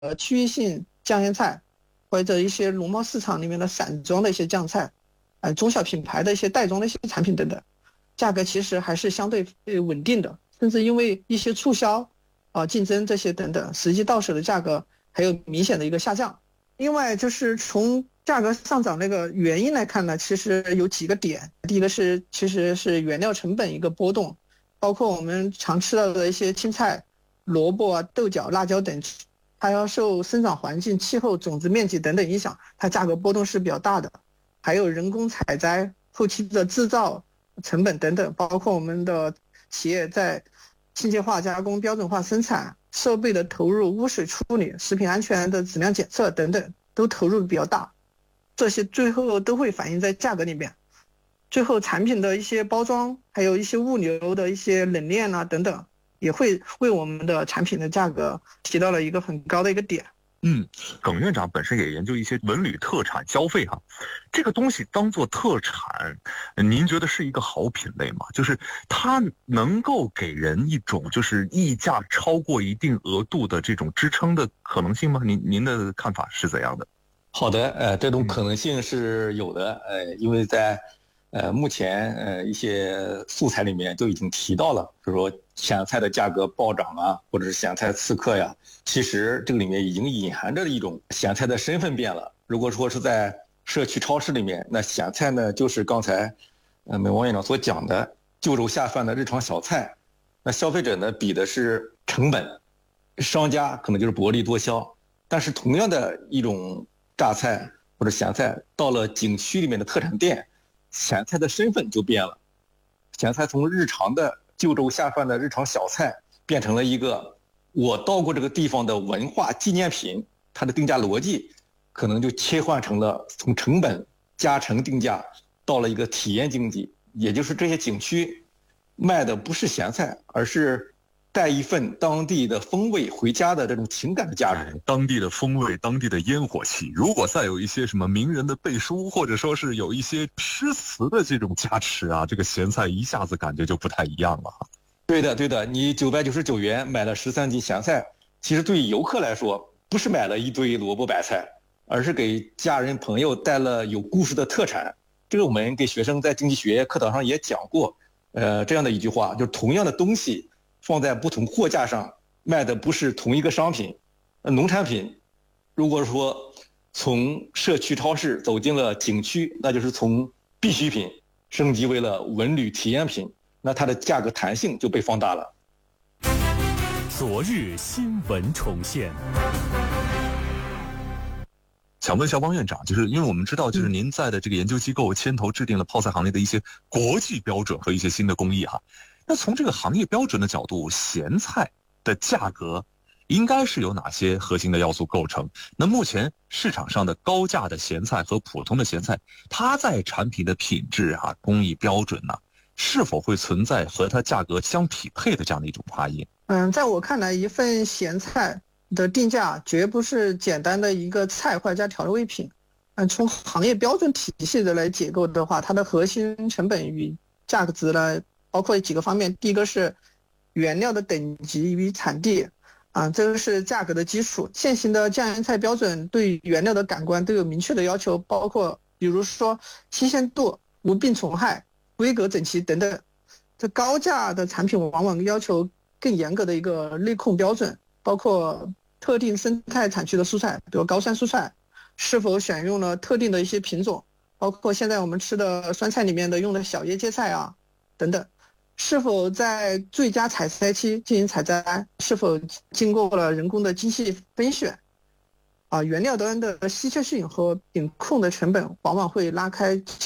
区域性酱腌菜，或者一些农贸市场里面的散装的一些酱菜，中小品牌的一些袋装的一些产品等等，价格其实还是相对稳定的，甚至因为一些促销竞争这些等等，实际到手的价格还有明显的一个下降。另外就是从价格上涨那个原因来看呢，其实有几个点。第一个是其实是原料成本一个波动，包括我们常吃到的一些青菜、萝卜啊、豆角、辣椒等，它要受生长环境、气候、种子面积等等影响，它价格波动是比较大的。还有人工采摘、后期的制造成本等等，包括我们的企业在机械化加工、标准化生产、设备的投入、污水处理、食品安全的质量检测等等，都投入比较大，这些最后都会反映在价格里面。最后产品的一些包装，还有一些物流的一些冷链啊等等，也会为我们的产品的价格提到了一个很高的一个点。 耿院长本身也研究一些文旅特产消费哈，这个东西当做特产，您觉得是一个好品类吗？就是它能够给人一种就是溢价超过一定额度的这种支撑的可能性吗？您的看法是怎样的？ 好的，这种可能性是有的，因为在目前一些素材里面就已经提到了，比如说咸菜的价格暴涨啊，或者是咸菜刺客呀，其实这个里面已经隐含着一种咸菜的身份变了。如果说是在社区超市里面，那咸菜呢就是刚才王院长所讲的就肉下饭的日常小菜，那消费者呢比的是成本，商家可能就是薄利多销，但是同样的一种榨菜或者咸菜到了景区里面的特产店，咸菜的身份就变了，咸菜从日常的就粥下饭的日常小菜变成了一个我到过这个地方的文化纪念品，它的定价逻辑可能就切换成了从成本加成定价到了一个体验经济，也就是这些景区卖的不是咸菜，而是带一份当地的风味回家的这种情感的价值， 当地的风味，当地的烟火气。如果再有一些什么名人的背书，或者说是有一些诗词的这种加持啊，这个咸菜一下子感觉就不太一样了。 对的，你999元买了13斤咸菜，其实对于游客来说，不是买了一堆萝卜白菜，而是给家人朋友带了有故事的特产。这个我们给学生在经济学课堂上也讲过，这样的一句话，就是同样的东西放在不同货架上卖的不是同一个商品。农产品如果说从社区超市走进了景区，那就是从必需品升级为了文旅体验品，那它的价格弹性就被放大了。 昨日新闻重现。 想问一下汪院长，就是因为我们知道，就是您在的这个研究机构牵头制定了泡菜行业的一些国际标准和一些新的工艺哈。那从这个行业标准的角度，咸菜的价格应该是有哪些核心的要素构成？那目前市场上的高价的咸菜和普通的咸菜，它在产品的品质啊、工艺标准呢，是否会存在和它价格相匹配的这样的一种差异？ 在我看来，一份咸菜的定价绝不是简单的一个菜或者加调味品。从行业标准体系的来解构的话，它的核心成本与价格值呢，包括几个方面。第一个是原料的等级与产地，这个是价格的基础。现行的酱腌菜标准对原料的感官都有明确的要求，包括比如说新鲜度、无病虫害、规格整齐等等。这高价的产品往往要求更严格的一个内控标准，包括特定生态产区的蔬菜，比如高酸蔬菜，是否选用了特定的一些品种，包括现在我们吃的酸菜里面的用的小叶芥菜啊等等，是否在最佳采摘期进行采摘，是否经过了人工的精细分选，原料端的稀缺性和品控的成本往往会拉开